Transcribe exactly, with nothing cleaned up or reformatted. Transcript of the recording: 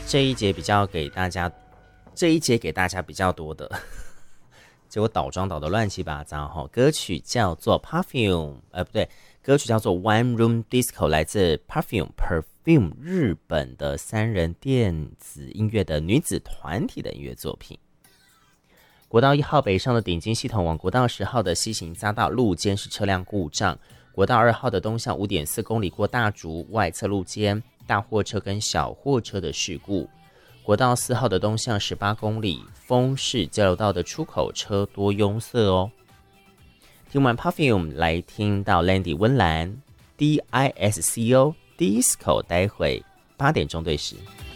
这一节比较给大家，这一节给大家比较多的，结果倒装倒的乱七八糟哈。歌曲叫做 Perfume， 呃不对，歌曲叫做 One Room Disco， 来自 Perfume Perfume 日本的三人电子音乐的女子团体的音乐作品。国道一号北上的顶金系统往国道十号的西行匝道路肩是车辆故障，国道二号的东向 五点四公里过大竹外侧路肩大货车跟小货车的事故，国道四号的东向十八公里丰市交流道的出口车多拥塞哦。听完 Perfume 来听到 Landy 温岚 D I S C O Disco， 待会八点钟对时。